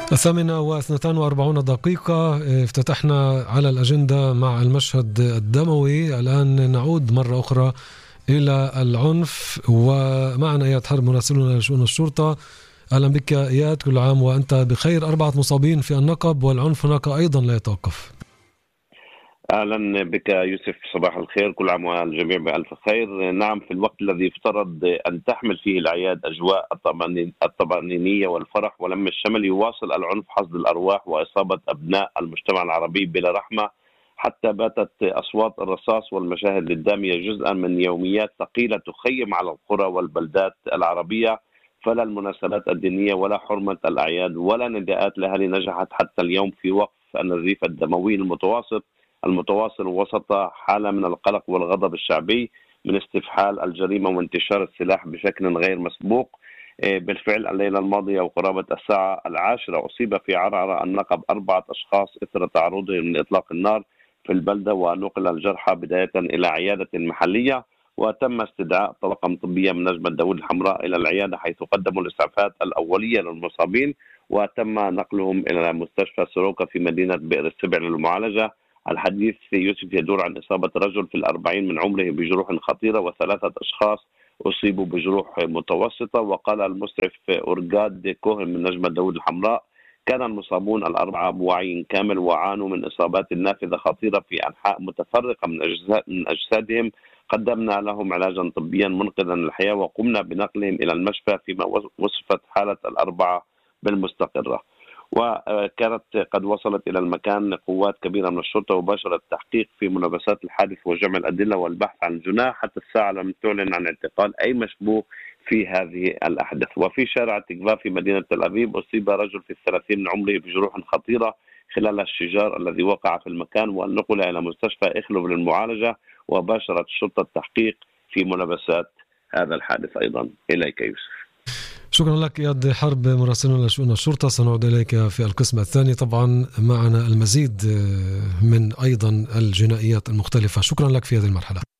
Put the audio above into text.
8:42. افتتحنا على الأجندة مع المشهد الدموي. الآن نعود مرة أخرى إلى العنف، ومعنا إياد حرب مراسلنا لشؤون الشرطة. أهلا بك إياد، كل عام وأنت بخير. 4 مصابين في النقب والعنف هناك أيضا لا يتوقف. أهلا بك يوسف، صباح الخير، كل عام والجميع بألف خير. نعم، في الوقت الذي افترض أن تحمل فيه الأعياد أجواء الطمأنينية والفرح ولم الشمل، يواصل العنف حصد الأرواح وإصابة أبناء المجتمع العربي بلا رحمة، حتى باتت أصوات الرصاص والمشاهد الدامية جزءا من يوميات ثقيلة تخيم على القرى والبلدات العربية. فلا المناسبات الدينية ولا حرمة الأعياد ولا نداءات الأهالي نجحت حتى اليوم في وقف النزيف الدموي المتواصل وسط حالة من القلق والغضب الشعبي من استفحال الجريمة وانتشار السلاح بشكل غير مسبوق. بالفعل الليلة الماضية وقرابة الساعة 10 أصيب في عرعرة النقب 4 أشخاص إثر تعرضهم لإطلاق النار في البلدة، ونقل الجرحى بداية إلى عيادة محلية، وتم استدعاء طاقم طبية من نجمة داود الحمراء إلى العيادة حيث قدموا الإسعافات الأولية للمصابين، وتم نقلهم إلى مستشفى سروكا في مدينة بئر السبع للمعالجة. الحديث يوسف يدور عن إصابة رجل في 40 من عمره بجروح خطيرة و3 أشخاص أصيبوا بجروح متوسطة. وقال المسعف أورجاد كوهن من نجمة داود الحمراء: كان المصابون 4 بوعي كامل وعانوا من إصابات نافذة خطيرة في أنحاء متفرقة من أجسادهم. قدمنا لهم علاجا طبيا منقذا للحياة وقمنا بنقلهم إلى المشفى، فيما وصفت حالة 4 بالمستقرة. وكانت قد وصلت إلى المكان قوات كبيرة من الشرطة وباشرت التحقيق في ملابسات الحادث وجمع الأدلة والبحث عن الجناح. حتى الساعة لم تعلن عن اعتقال أي مشبوه في هذه الأحداث. وفي شارع تكفا في مدينة تل أبيب أصيب رجل في 30 من عمره بجروح خطيرة خلال الشجار الذي وقع في المكان، والنقل إلى مستشفى إخلب للمعالجة، وباشرت الشرطة التحقيق في ملابسات هذا الحادث. أيضا إليك يوسف. شكرا لك إياد حرب مراسلنا لشؤون الشرطة. سنعود إليك في القسم الثاني. طبعا معنا المزيد من أيضا الجنائيات المختلفة. شكرا لك في هذه المرحلة.